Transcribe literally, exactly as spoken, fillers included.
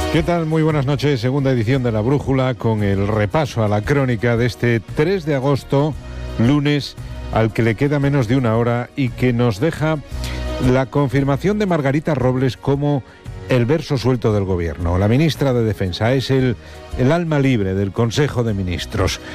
¿Qué tal? Muy buenas noches, segunda edición de La Brújula, con el repaso a la crónica de este tres de agosto, lunes, al que le queda menos de una hora y que nos deja la confirmación de Margarita Robles como el verso suelto del gobierno. La ministra de Defensa es el, el alma libre del Consejo de Ministros.